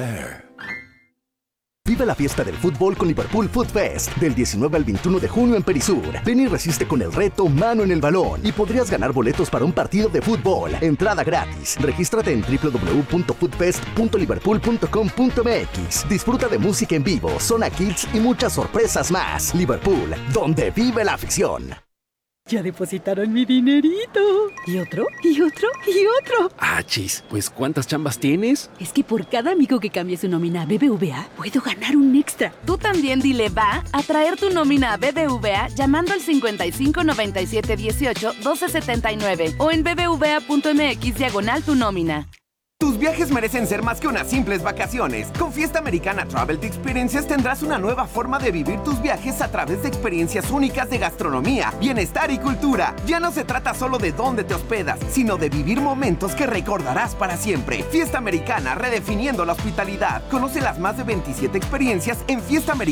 Vive la fiesta del fútbol con Liverpool Food Fest del 19 al 21 de junio en Perisur. Ven y resiste con el reto Mano en el Balón y podrías ganar boletos para un partido de fútbol. Entrada gratis. Regístrate en www.foodfest.liverpool.com.mx. Disfruta de música en vivo, zona kids y muchas sorpresas más. Liverpool, donde vive la afición. Ya depositaron mi dinerito. ¿Y otro? ¿Y otro? ¿Y otro? Chis, pues ¿cuántas chambas tienes? Es que por cada amigo que cambie su nómina a BBVA, puedo ganar un extra. Tú también dile va a traer tu nómina a BBVA llamando al 55 97 18 12 79 o en bbva.mx/tu nómina. Tus viajes merecen ser más que unas simples vacaciones. Con Fiesta Americana Travel Experiences tendrás una nueva forma de vivir tus viajes a través de experiencias únicas de gastronomía, bienestar y cultura. Ya no se trata solo de dónde te hospedas, sino de vivir momentos que recordarás para siempre. Fiesta Americana, redefiniendo la hospitalidad. Conoce las más de 27 experiencias en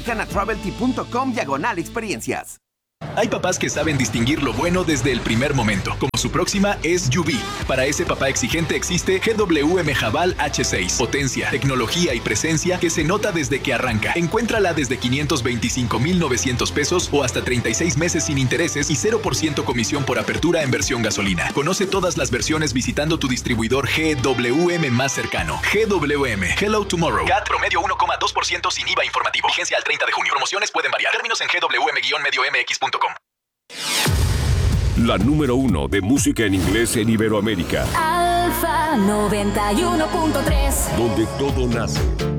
fiestaamericanatravelt.com/experiencias. Hay papás que saben distinguir lo bueno desde el primer momento, como su próxima SUV. Para ese papá exigente existe GWM Haval H6. Potencia, tecnología y presencia que se nota desde que arranca. Encuéntrala desde 525,900 pesos o hasta 36 meses sin intereses y 0% comisión por apertura en versión gasolina. Conoce todas las versiones visitando tu distribuidor GWM más cercano. GWM, Hello Tomorrow. CAT promedio 1,2% sin IVA informativo. Vigencia al 30 de junio. Promociones pueden variar. Términos en gwm-mx.com. La número 1 de música en inglés en Iberoamérica. Alfa 91.3. Donde todo nace.